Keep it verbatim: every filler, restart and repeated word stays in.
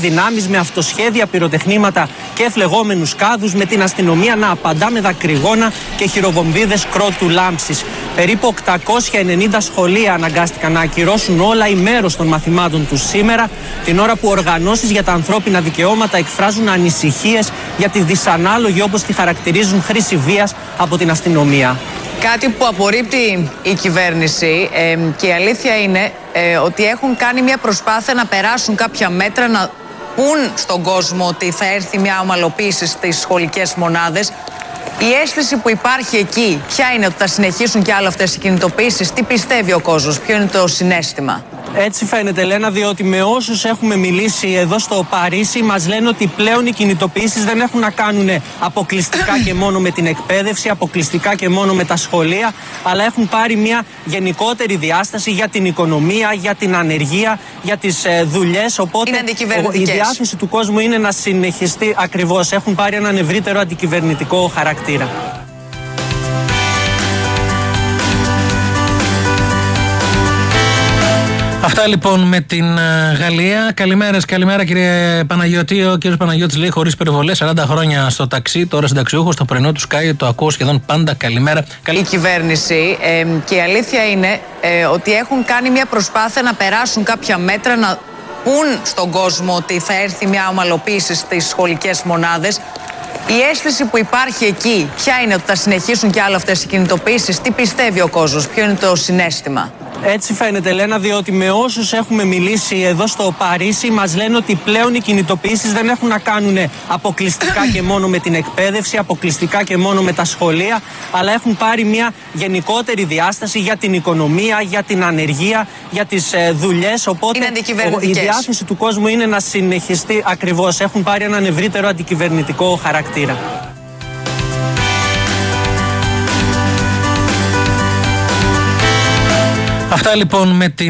δυνάμεις, με αυτοσχέδια, πυροτεχνήματα και φλεγόμενους κάδους, με την αστυνομία να απαντά με δακρυγόνα και χειροβομβίδες κρότου λάμψης. Περίπου οκτακόσια ενενήντα σχολεία αναγκάστηκαν να ακυρώσουν όλα ή μέρος των μαθημάτων τους σήμερα, την ώρα που οργανώσεις για τα ανθρώπινα δικαιώματα εκφράζουν ανησυχίες για τη δυσανάλογη, όπως τη χαρακτηρίζουν, χρήση βίας από την αστυνομία. Κάτι που απορρίπτει η κυβέρνηση ε, και η αλήθεια είναι ε, ότι έχουν κάνει μια προσπάθεια να περάσουν κάποια μέτρα, να πούν στον κόσμο ότι θα έρθει μια ομαλοποίηση στις σχολικές μονάδες. Η αίσθηση που υπάρχει εκεί, ποια είναι, ότι θα συνεχίσουν και άλλα αυτές οι κινητοποίησεις? Τι πιστεύει ο κόσμος, ποιο είναι το συναίσθημα? Έτσι φαίνεται, Λένα, διότι με όσους έχουμε μιλήσει εδώ στο Παρίσι μας λένε ότι πλέον οι κινητοποιήσεις δεν έχουν να κάνουν αποκλειστικά και μόνο με την εκπαίδευση, αποκλειστικά και μόνο με τα σχολεία, αλλά έχουν πάρει μια γενικότερη διάσταση για την οικονομία, για την ανεργία, για τις ε, δουλειές. Οπότε η διάθεση του κόσμου είναι να συνεχιστεί ακριβώς. Έχουν πάρει έναν ευρύτερο αντικυβερνητικό χαρακτήρα. Αυτά λοιπόν με την uh, Γαλλία. Καλημέρες, καλημέρα κύριε Παναγιώτη. Ο κύριος Παναγιώτης λέει χωρίς υπερβολές, σαράντα χρόνια στο ταξί, τώρα συνταξιούχος, στο πρωινό του Sky, το ακούω σχεδόν πάντα. Καλημέρα. Η κυβέρνηση ε, και η αλήθεια είναι ε, ότι έχουν κάνει μια προσπάθεια να περάσουν κάποια μέτρα, να πούν στον κόσμο ότι θα έρθει μια ομαλοποίηση στις σχολικές μονάδες. Η αίσθηση που υπάρχει εκεί, ποια είναι, ότι θα συνεχίσουν και άλλα αυτές οι κινητοποίησεις? Τι πιστεύει ο κόσμος, ποιο είναι το συναίσθημα? Έτσι φαίνεται, Λένα, διότι με όσους έχουμε μιλήσει εδώ στο Παρίσι μας λένε ότι πλέον οι κινητοποιήσεις δεν έχουν να κάνουν αποκλειστικά και μόνο με την εκπαίδευση, αποκλειστικά και μόνο με τα σχολεία, αλλά έχουν πάρει μια γενικότερη διάσταση για την οικονομία, για την ανεργία, για τις ε, δουλειές. Οπότε η διάθεση του κόσμου είναι να συνεχιστεί ακριβώς. Έχουν πάρει έναν ευρύτερο αντικυβερνητικό χαρακτήρα. Αυτά λοιπόν με την